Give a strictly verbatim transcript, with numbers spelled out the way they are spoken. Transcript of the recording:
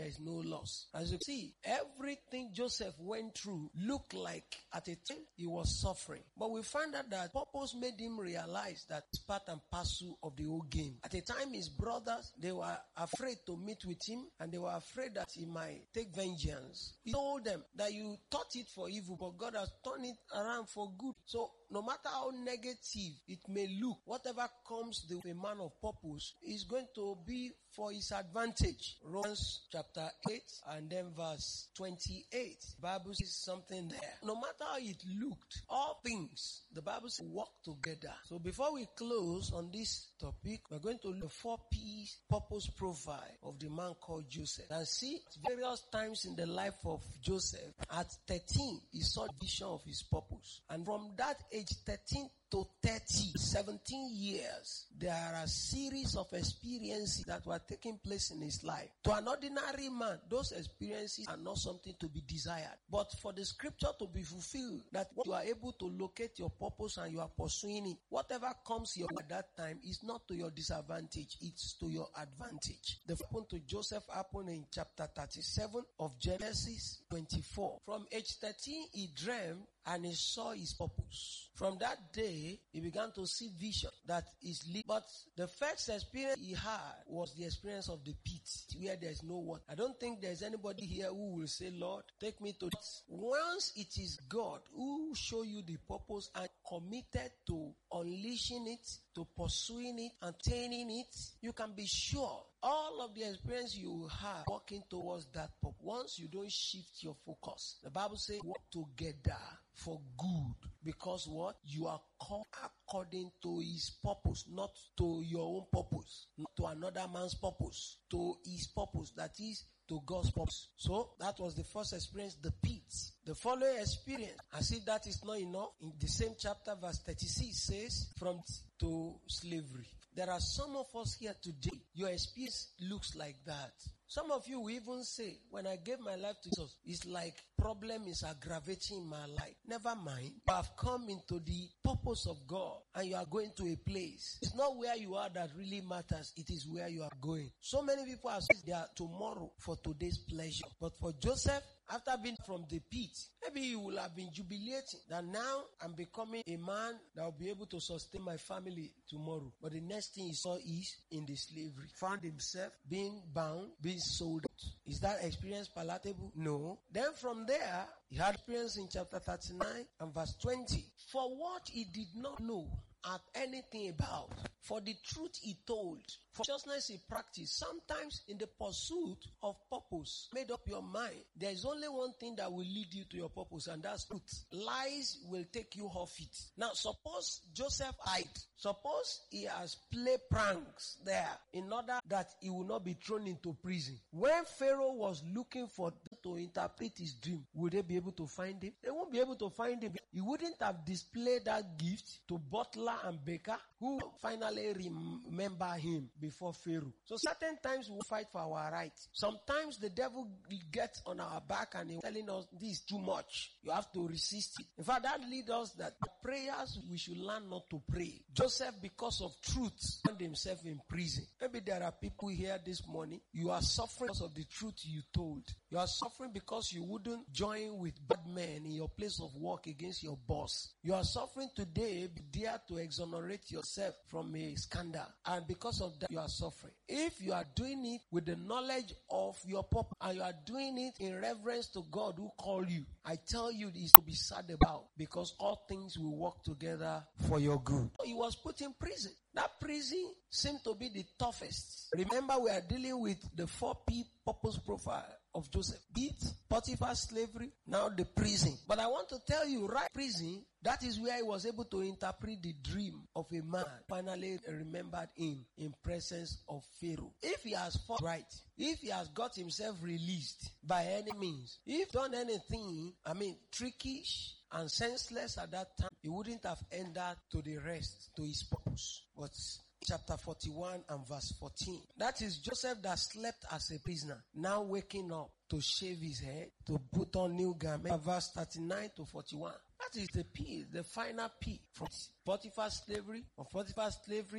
is no loss. As you see, everything Joseph went through looked like at a time he was suffering. But we find out that purpose made him realize that it's part and parcel of the whole game. At a time, his brothers, they were afraid to meet with him, and they were afraid that he might take vengeance. He told them that you thought it for evil, but God has turned it around for good. So no matter how negative it may look, whatever comes to a man of purpose is going to be for his advantage. Romans chapter eight and then verse twenty-eight. The Bible says something there. No matter how it looked, all things, the Bible says, work together. So before we close on this topic, we're going to look at the four P's purpose profile of the man called Joseph. And see, various times in the life of Joseph, at thirteen, he saw the vision of his purpose. And from that age, thirteen to thirty, seventeen years, there are a series of experiences that were taking place in his life. To an ordinary man, those experiences are not something to be desired. But for the scripture to be fulfilled, that you are able to locate your purpose and you are pursuing it, whatever comes your way at that time is not to your disadvantage, it's to your advantage. The happened to Joseph happened in chapter thirty-seven of Genesis twenty-four. From age thirteen, he dreamed and he saw his purpose. From that day, he began to see vision that is lit. But the first experience he had was the experience of the pit, where there's no water. I don't think there's anybody here who will say, Lord, take me to this. Once it is God who show you the purpose and committed to unleashing it, to pursuing it, attaining it, you can be sure all of the experience you have working towards that purpose. Once you don't shift your focus, the Bible says work together for good, because what? You are called according to his purpose, not to your own purpose, not to another man's purpose, to his purpose, that is to God's purpose. So that was the first experience, the pit. The following experience, as if that is not enough, in the same chapter, verse thirty-six says, from to slavery. There are some of us here today, your experience looks like that. Some of you will even say, when I gave my life to Jesus, it's like problem is aggravating in my life. Never mind. You have come into the purpose of God and you are going to a place. It's not where you are that really matters. It is where you are going. So many people are saying they are tomorrow for today's pleasure. But for Joseph, after being from the pit, maybe he will have been jubilating that now I'm becoming a man that will be able to sustain my family tomorrow. But the next thing he saw is in the slavery. Found himself being bound, being sold out. Is that experience palatable? No. Then from there, he had experience in chapter thirty-nine and verse twenty. For what he did not know at anything about, for the truth he told, for righteousness he practiced. Sometimes in the pursuit of purpose, made up your mind, there is only one thing that will lead you to your purpose, and that's truth. Lies will take you off it. Now, suppose Joseph lied. Suppose he has played pranks there in order that he will not be thrown into prison. When Pharaoh was looking for them to interpret his dream, would they be able to find him? They won't be able to find him. He wouldn't have displayed that gift to butler and baker who finally remember him before Pharaoh. So certain times we fight for our rights. Sometimes the devil gets on our back and he's telling us this is too much. You have to resist it. In fact, that leads us that the prayers we should learn not to pray. Joseph, because of truth, found himself in prison. Maybe there are people here this morning. You are suffering because of the truth you told. You are suffering because you wouldn't join with bad men in your place of work against your boss. You are suffering today, dare to exonerate yourself from a scandal. And because of that, you are suffering. If you are doing it with the knowledge of your purpose and you are doing it in reverence to God who called you, I tell you this to be sad about, because all things will work together for your good. He was put in prison. That prison seemed to be the toughest. Remember, we are dealing with the four P purpose profile of Joseph. Beat, Potiphar's slavery, now the prison. But I want to tell you, right prison, that is where he was able to interpret the dream of a man. Finally remembered him in presence of Pharaoh. If he has fought right, if he has got himself released by any means, if done anything, I mean, trickish and senseless at that time, he wouldn't have entered to the rest, to his purpose. But chapter forty-one and verse fourteen. That is Joseph that slept as a prisoner, now waking up to shave his head, to put on new garment. Verse thirty-nine to forty-one. That is the P, the final P from Potiphar's slavery, or Potiphar's slavery